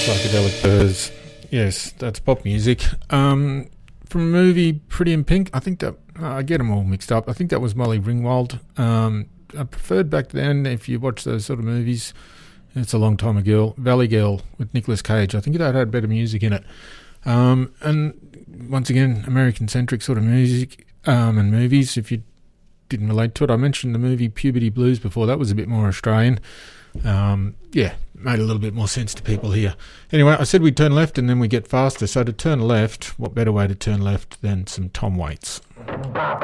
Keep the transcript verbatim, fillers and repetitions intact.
Psychedelic Birds. Yes, that's pop music. Um, from a movie, Pretty in Pink, I think that, uh, I get them all mixed up. I think that was Molly Ringwald. Um, I preferred back then, if you watch those sort of movies, it's a long time ago, Valley Girl with Nicolas Cage. I think that had better music in it. Um, and once again, American-centric sort of music um, and movies, if you didn't relate to it. I mentioned the movie Puberty Blues before. That was a bit more Australian. Um, yeah, made a little bit more sense to people here. Anyway, I said we'd turn left and then we get faster. So to turn left, what better way to turn left than some Tom Waits?